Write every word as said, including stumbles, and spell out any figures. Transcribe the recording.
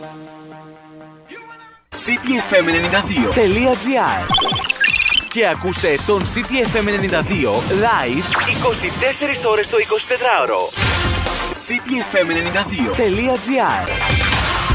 cityfm ενενήντα δύο τελεία gr. Και ακούστε τον cityfm ενενήντα δύο live είκοσι τέσσερις ώρες το εικοσιτετράωρο. cityfm ενενήντα δύο τελεία gr.